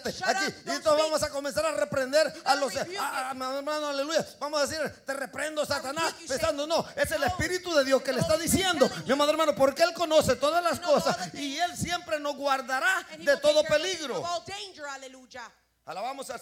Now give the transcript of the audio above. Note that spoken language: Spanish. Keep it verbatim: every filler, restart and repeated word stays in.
cállate. Aquí, y entonces vamos a comenzar a reprender a los a, a, hermano, aleluya. Vamos a decir, te reprendo, Satanás, pensando, no, es el Espíritu de Dios que le está diciendo, mi amado hermano, porque Él conoce todas las cosas y Él siempre nos guardará de todo peligro. Alabamos al